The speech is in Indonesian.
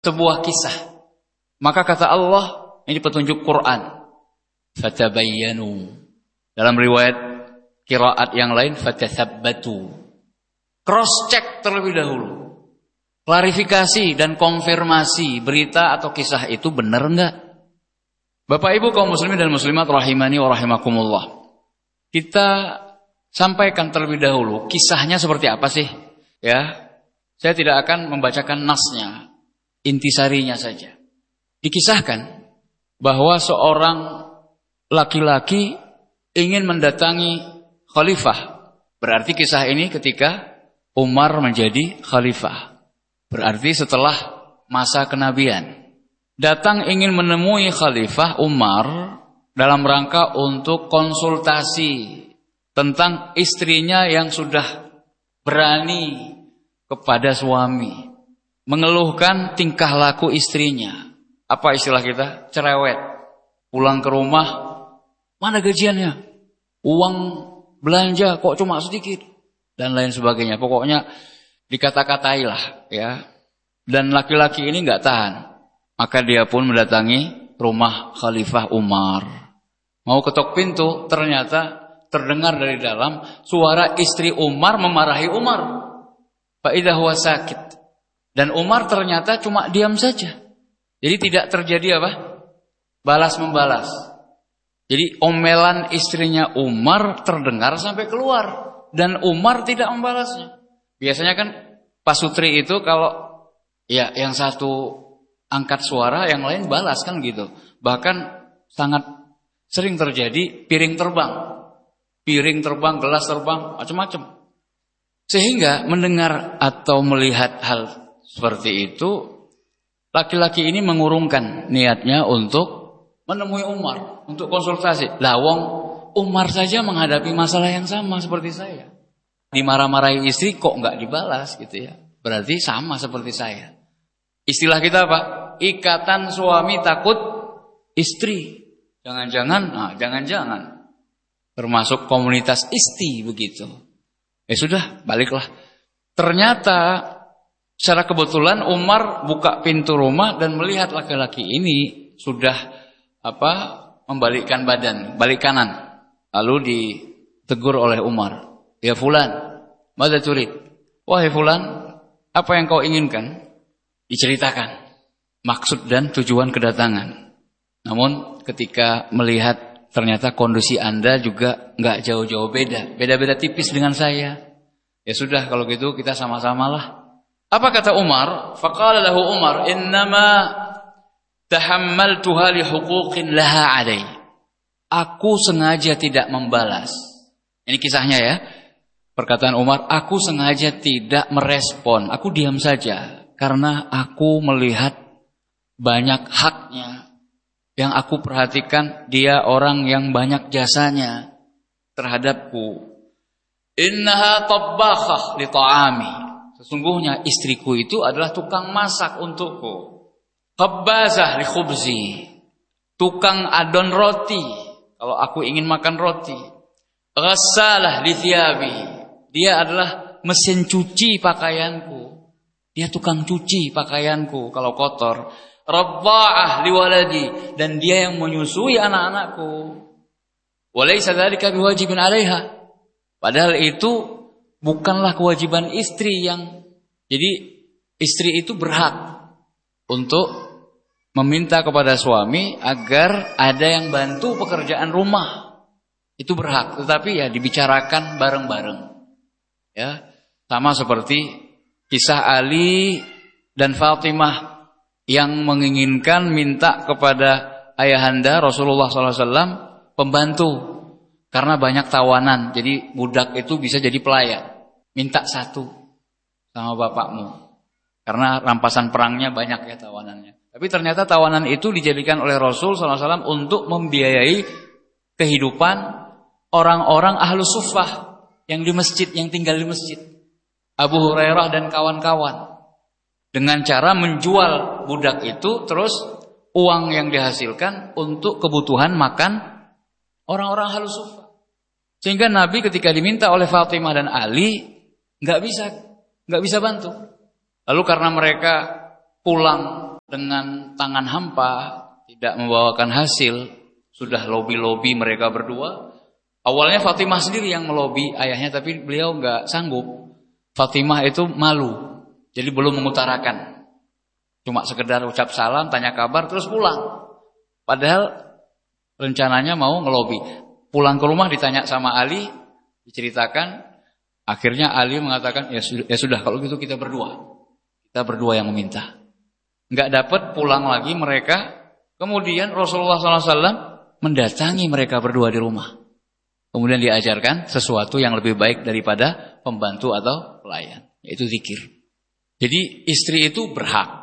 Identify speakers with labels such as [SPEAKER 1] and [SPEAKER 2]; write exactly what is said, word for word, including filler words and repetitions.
[SPEAKER 1] sebuah kisah. Maka kata Allah, ini petunjuk Quran, fatabayyanu. Dalam riwayat qiraat yang lain, fatathabbatu. Cross check terlebih dahulu. Klarifikasi dan konfirmasi berita atau kisah itu benar enggak? Bapak Ibu kaum muslimin dan muslimat rahimani wa rahimakumullah. Kita sampaikan terlebih dahulu kisahnya seperti apa sih? Ya. Saya tidak akan membacakan nasnya, intisarinya saja. Dikisahkan bahwa seorang laki-laki ingin mendatangi khalifah. Berarti kisah ini ketika Umar menjadi khalifah. Berarti setelah masa kenabian. Datang ingin menemui khalifah Umar dalam rangka untuk konsultasi tentang istrinya yang sudah berani kepada suami, mengeluhkan tingkah laku istrinya. Apa istilah kita? Cerewet. Pulang ke rumah, mana gajiannya? Uang belanja kok cuma sedikit, dan lain sebagainya. Pokoknya dikata-katailah, ya. Dan laki-laki ini nggak tahan, maka dia pun mendatangi rumah Khalifah Umar. Mau ketok pintu, ternyata terdengar dari dalam suara istri Umar memarahi Umar. Faidah huwa sakit. Dan Umar ternyata cuma diam saja. Jadi tidak terjadi apa? Balas membalas. Jadi omelan istrinya Umar terdengar sampai keluar. Dan Umar tidak membalasnya. Biasanya kan pasutri itu kalau ya yang satu angkat suara, yang lain balas kan gitu. Bahkan sangat sering terjadi piring terbang. Piring terbang, gelas terbang, macam-macam. Sehingga mendengar atau melihat hal seperti itu, laki-laki ini mengurungkan niatnya untuk menemui Umar, untuk konsultasi. Lah wong Umar saja menghadapi masalah yang sama seperti saya. Dimarah-marahi istri kok enggak dibalas gitu ya. Berarti sama seperti saya. Istilah kita apa? Ikatan suami takut istri. Jangan-jangan, nah jangan-jangan termasuk komunitas isti begitu. Ya sudah, baliklah. Ternyata secara kebetulan Umar buka pintu rumah dan melihat laki-laki ini sudah apa? Membalikkan badan, balik kanan. Lalu ditegur oleh Umar. Ya fulan, madza turid? Wahai fulan, apa yang kau inginkan? Diceritakan maksud dan tujuan kedatangan. Namun ketika melihat ternyata kondisi Anda juga nggak jauh-jauh beda. Beda-beda tipis dengan saya. Ya sudah kalau gitu kita sama-samalah. Apa kata Umar? Faqala lahu Umar, "Innama tahammaltuha li huquqin laha 'alai." Aku sengaja tidak membalas. Ini kisahnya ya. Perkataan Umar, aku sengaja tidak merespon. Aku diam saja karena aku melihat banyak haknya. Yang aku perhatikan, dia orang yang banyak jasanya terhadapku. Innaha tabbakhah li ta'ami. Sesungguhnya istriku itu adalah tukang masak untukku. Khabbazah li khubzi. Tukang adon roti kalau aku ingin makan roti. Ghassalah li thiyabi. Dia adalah mesin cuci pakaianku. Dia tukang cuci pakaianku kalau kotor. Rabba'ah liwaladi, dan dia yang menyusui anak-anakku. Walaysa dzalika biwajibin 'alaiha. Padahal itu bukanlah kewajiban istri yang jadi istri itu berhak untuk meminta kepada suami agar ada yang bantu pekerjaan rumah. Itu berhak, tetapi ya dibicarakan bareng-bareng. Ya, sama seperti kisah Ali dan Fatimah yang menginginkan minta kepada ayahanda Rasulullah shallallahu alaihi wasallam pembantu karena banyak tawanan. Jadi budak itu bisa jadi pelayan. Minta satu sama bapakmu karena rampasan perangnya banyak ya tawanannya. Tapi ternyata tawanan itu dijadikan oleh Rasul shallallahu alaihi wasallam untuk membiayai kehidupan orang-orang ahlu suffah yang di masjid, yang tinggal di masjid. Abu Hurairah dan kawan-kawan. Dengan cara menjual budak itu, terus uang yang dihasilkan untuk kebutuhan makan orang-orang ahlu suffah. Sehingga Nabi ketika diminta oleh Fatimah dan Ali nggak bisa, nggak bisa bantu. Lalu karena mereka pulang dengan tangan hampa, tidak membawakan hasil, sudah lobi-lobi mereka berdua. Awalnya Fatimah sendiri yang melobi ayahnya, tapi beliau nggak sanggup. Fatimah itu malu, jadi belum mengutarakan. Cuma sekedar ucap salam, tanya kabar, terus pulang. Padahal rencananya mau ngelobi. Pulang ke rumah ditanya sama Ali, diceritakan. Akhirnya Ali mengatakan, ya sudah, ya sudah kalau gitu kita berdua. Kita berdua yang meminta. Nggak dapat, pulang lagi mereka. Kemudian Rasulullah shallallahu alaihi wasallam mendatangi mereka berdua di rumah. Kemudian diajarkan sesuatu yang lebih baik daripada pembantu atau pelayan, yaitu zikir. Jadi istri itu berhak